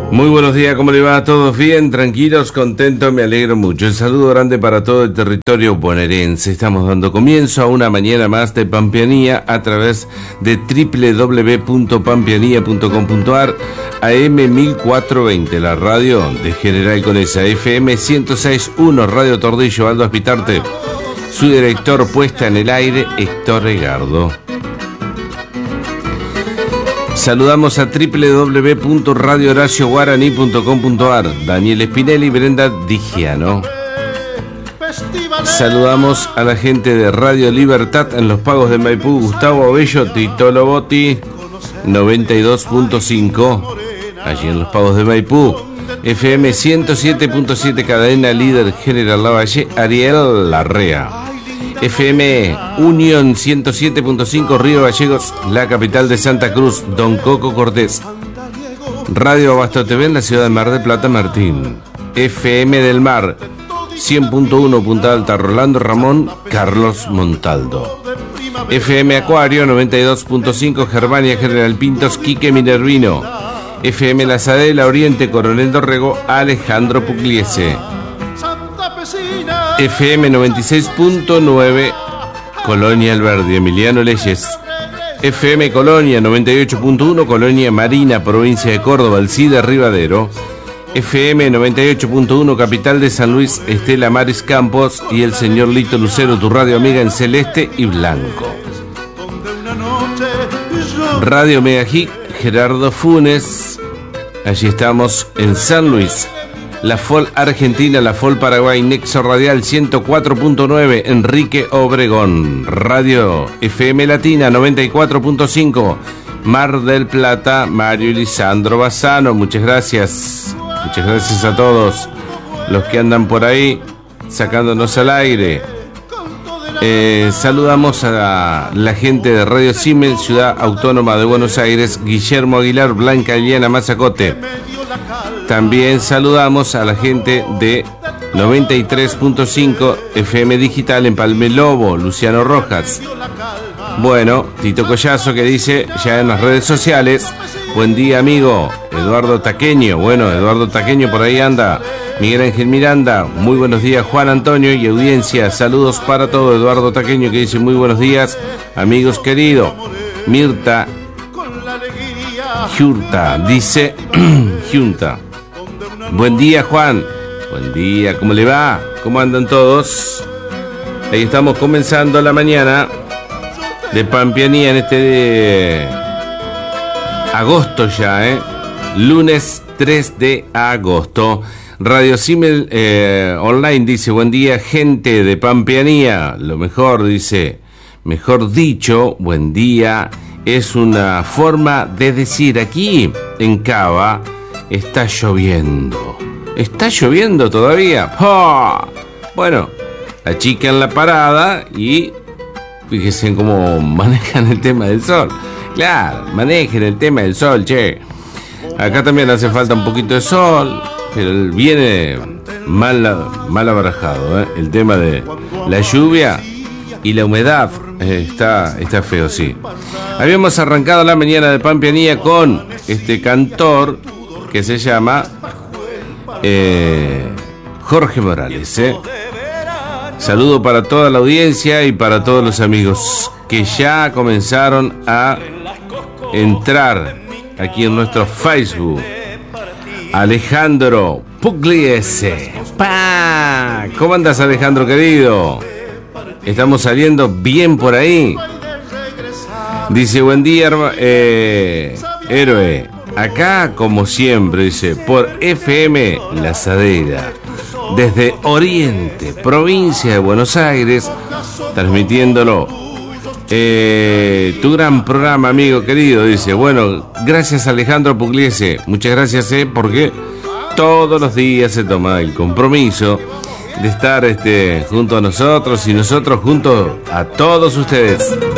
Muy buenos días, ¿cómo le va? ¿Todos bien? ¿Tranquilos? ¿Contentos? Me alegro mucho. Un saludo grande para todo el territorio bonaerense. Estamos dando comienzo a una mañana más de Pampeanía a través de www.pampeanía.com.ar, AM 1420, la radio de General Conesa, FM 106.1, Radio Tordillo, Aldo Aspitarte. Su director puesta en el aire, Héctor Regardo. Saludamos a www.radiohoracioguaraní.com.ar, Daniel Espinelli y Brenda Digiano. Saludamos a la gente de Radio Libertad en Los Pagos de Maipú, Gustavo Bello, Tito Lobotti, 92.5, allí en Los Pagos de Maipú. FM 107.7, cadena líder General Lavalle, Ariel Larrea. FM Unión 107.5, Río Gallegos, la capital de Santa Cruz, Don Coco Cortés. Radio Abasto TV en la ciudad de Mar del Plata, Martín. FM del Mar 100.1, Punta Alta, Rolando Ramón, Carlos Montaldo. FM Acuario 92.5, Germania, General Pintos, Quique Minervino. FM La Sadela, Oriente, Coronel Dorrego, Alejandro Pugliese. FM 96.9, Colonia Alberdi, Emiliano Leyes. FM Colonia 98.1, Colonia Marina, provincia de Córdoba, Alcide Rivadero. FM 98.1, capital de San Luis, Estela Maris Campos y el señor Lito Lucero, tu radio amiga en celeste y blanco. Radio Megahit, Gerardo Funes. Allí estamos en San Luis. La FOL Argentina, la FOL Paraguay, Nexo Radial 104.9, Enrique Obregón. Radio FM Latina 94.5, Mar del Plata, Mario y Lisandro Bassano. Muchas gracias a todos los que andan por ahí sacándonos al aire. Saludamos a la gente de Radio Siemens, Ciudad Autónoma de Buenos Aires, Guillermo Aguilar, Blanca Eliana Mazacote. También saludamos a la gente de 93.5 FM Digital en Palmelobo, Luciano Rojas. Bueno, Tito Collazo que dice ya en las redes sociales: buen día amigo, Eduardo Taqueño. Bueno, Eduardo Taqueño por ahí anda. Miguel Ángel Miranda, muy buenos días Juan Antonio y audiencia. Saludos para todo. Eduardo Taqueño que dice muy buenos días amigos queridos. Mirta Junta dice Junta. Buen día Juan, buen día, ¿cómo le va? ¿Cómo andan todos? Ahí estamos comenzando la mañana de Pampeanía en este de agosto ya, lunes 3 de agosto. Radio Simel Online dice, buen día gente de Pampeanía, lo mejor dice, mejor dicho, buen día, es una forma de decir aquí en Cava. Está lloviendo. ¿Está lloviendo todavía? ¡Oh! Bueno, achican la parada y fíjense cómo manejan el tema del sol. Claro, manejen el tema del sol, che. Acá también hace falta un poquito de sol, pero viene mal abarajado, el tema de la lluvia y la humedad. Está feo, sí. Habíamos arrancado la mañana de Pampeanía con este cantor que se llama Jorge Morales. Saludo para toda la audiencia y para todos los amigos que ya comenzaron a entrar aquí en nuestro Facebook. Alejandro Pugliese. ¡Pah! ¿Cómo andas, Alejandro querido? ¿Estamos saliendo bien por ahí? Dice, buen día, héroe. Acá, como siempre, dice, por FM La Sadela, desde Oriente, provincia de Buenos Aires, transmitiéndolo. Tu gran programa, amigo querido, dice. Bueno, gracias Alejandro Pugliese, muchas gracias, porque todos los días se toma el compromiso de estar junto a nosotros y nosotros junto a todos ustedes.